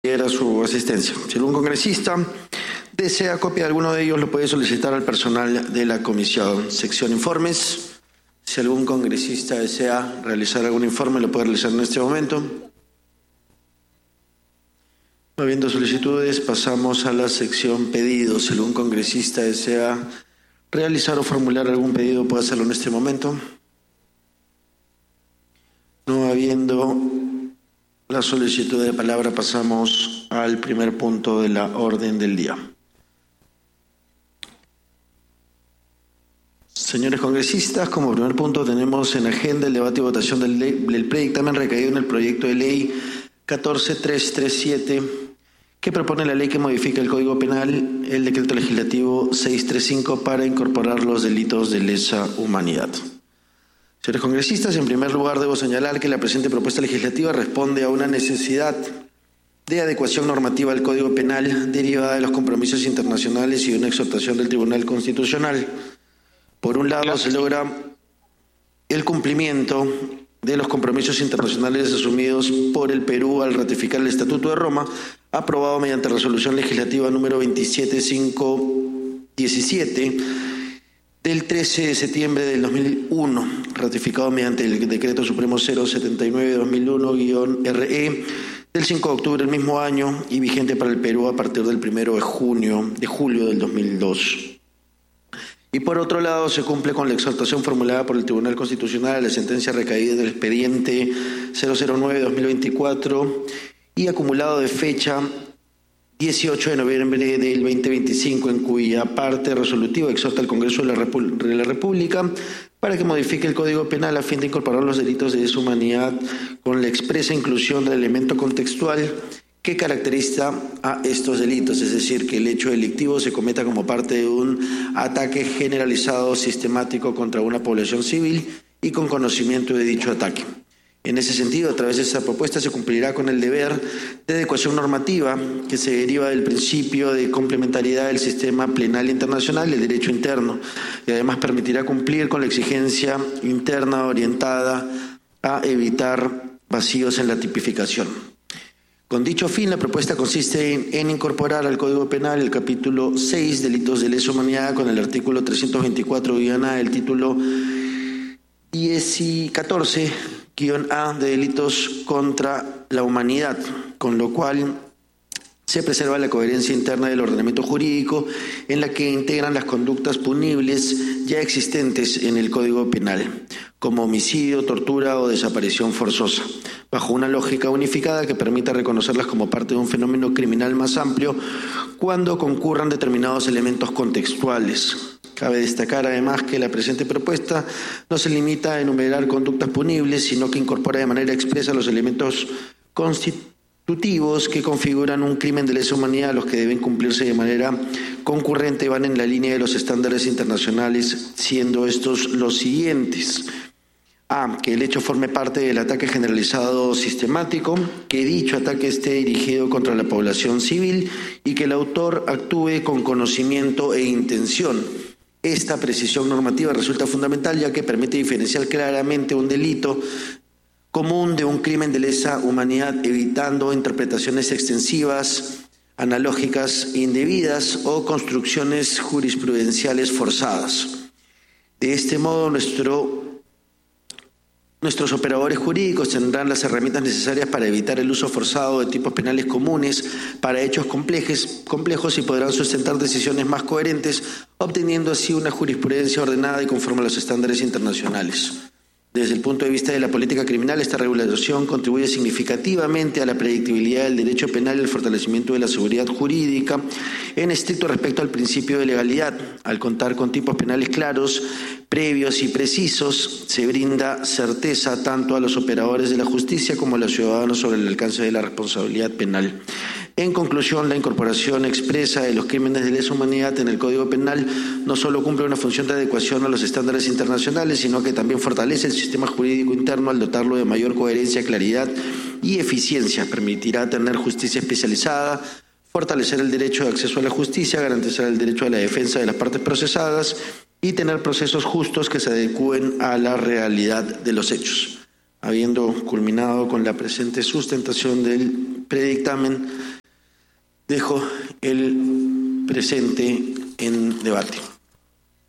Era su asistencia. Si algún congresista desea copia de alguno de ellos, lo puede solicitar al personal de la comisión. Sección informes. Si algún congresista desea realizar algún informe, lo puede realizar en este momento. No habiendo solicitudes, pasamos a la sección pedidos. Si algún congresista desea realizar o formular algún pedido, puede hacerlo en este momento. No habiendo la solicitud de palabra, pasamos al primer punto de la orden del día. Señores congresistas, como primer punto tenemos en agenda el debate y votación del predictamen recaído en el proyecto de ley 14337, que propone la ley que modifica el Código Penal, el decreto legislativo 635 para incorporar los delitos de lesa humanidad. Señores congresistas, en primer lugar debo señalar que la presente propuesta legislativa responde a una necesidad de adecuación normativa al Código Penal derivada de los compromisos internacionales y de una exhortación del Tribunal Constitucional. Por un lado, se logra el cumplimiento de los compromisos internacionales asumidos por el Perú al ratificar el Estatuto de Roma, aprobado mediante resolución legislativa número 27517, del 13 de septiembre del 2001, ratificado mediante el Decreto Supremo 079-2001-RE del 5 de octubre del mismo año y vigente para el Perú a partir del 1 de julio del 2002. Y por otro lado, se cumple con la exhortación formulada por el Tribunal Constitucional a la sentencia recaída del expediente 009-2024 y acumulado de fecha 18 de noviembre del 2025, en cuya parte resolutiva exhorta al Congreso de la República para que modifique el Código Penal a fin de incorporar los delitos de lesa humanidad con la expresa inclusión del elemento contextual que caracteriza a estos delitos, es decir, que el hecho delictivo se cometa como parte de un ataque generalizado sistemático contra una población civil y con conocimiento de dicho ataque. En ese sentido, a través de esta propuesta se cumplirá con el deber de adecuación normativa que se deriva del principio de complementariedad del sistema penal internacional y el derecho interno, y además permitirá cumplir con la exigencia interna orientada a evitar vacíos en la tipificación. Con dicho fin, la propuesta consiste en incorporar al Código Penal el capítulo 6, delitos de lesa humanidad, con el artículo 324-A del título 14-A de delitos contra la humanidad, con lo cual se preserva la coherencia interna del ordenamiento jurídico en la que integran las conductas punibles ya existentes en el Código Penal, como homicidio, tortura o desaparición forzosa, bajo una lógica unificada que permita reconocerlas como parte de un fenómeno criminal más amplio cuando concurran determinados elementos contextuales. Cabe destacar además que la presente propuesta no se limita a enumerar conductas punibles, sino que incorpora de manera expresa los elementos constitutivos que configuran un crimen de lesa humanidad, los que deben cumplirse de manera concurrente van en la línea de los estándares internacionales, siendo estos los siguientes. A. Que el hecho forme parte del ataque generalizado sistemático, que dicho ataque esté dirigido contra la población civil y que el autor actúe con conocimiento e intención. Esta precisión normativa resulta fundamental ya que permite diferenciar claramente un delito común de un crimen de lesa humanidad, evitando interpretaciones extensivas, analógicas indebidas o construcciones jurisprudenciales forzadas. De este modo, nuestros operadores jurídicos tendrán las herramientas necesarias para evitar el uso forzado de tipos penales comunes para hechos complejos y podrán sustentar decisiones más coherentes, obteniendo así una jurisprudencia ordenada y conforme a los estándares internacionales. Desde el punto de vista de la política criminal, esta regulación contribuye significativamente a la predictibilidad del derecho penal y el fortalecimiento de la seguridad jurídica en estricto respecto al principio de legalidad. Al contar con tipos penales claros, previos y precisos, se brinda certeza tanto a los operadores de la justicia como a los ciudadanos sobre el alcance de la responsabilidad penal. En conclusión, la incorporación expresa de los crímenes de lesa humanidad en el Código Penal no solo cumple una función de adecuación a los estándares internacionales, sino que también fortalece el sistema jurídico interno al dotarlo de mayor coherencia, claridad y eficiencia. Permitirá tener justicia especializada, fortalecer el derecho de acceso a la justicia, garantizar el derecho a la defensa de las partes procesadas y tener procesos justos que se adecúen a la realidad de los hechos. Habiendo culminado con la presente sustentación del predictamen, dejo el presente en debate.